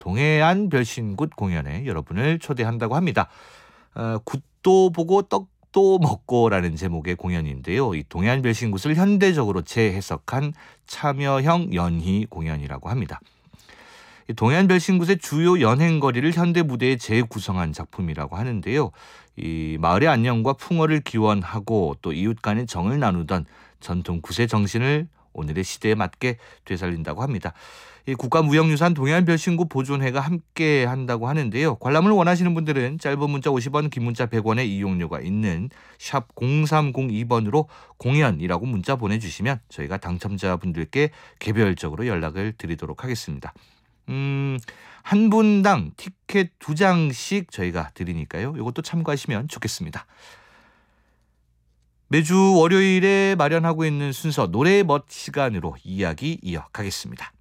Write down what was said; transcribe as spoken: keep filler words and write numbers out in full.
동해안 별신굿 공연에 여러분을 초대한다고 합니다. 어, 굿도 보고 떡도 먹고라는 제목의 공연인데요. 이 동해안 별신굿을 현대적으로 재해석한 참여형 연희 공연이라고 합니다. 이 동해안 별신굿의 주요 연행거리를 현대 무대에 재구성한 작품이라고 하는데요. 이 마을의 안녕과 풍어를 기원하고 또 이웃 간의 정을 나누던 전통 굿의 정신을 오늘의 시대에 맞게 되살린다고 합니다. 이 국가무형유산 동해안 별신굿 보존회가 함께 한다고 하는데요. 관람을 원하시는 분들은 짧은 문자 오십 원, 긴 문자 백 원의 이용료가 있는 샵 공삼공이 번으로 공연이라고 문자 보내주시면 저희가 당첨자분들께 개별적으로 연락을 드리도록 하겠습니다. 음, 한 분당 티켓 두 장씩 저희가 드리니까요. 이것도 참고하시면 좋겠습니다. 매주 월요일에 마련하고 있는 순서 노래의 멋 시간으로 이야기 이어가겠습니다.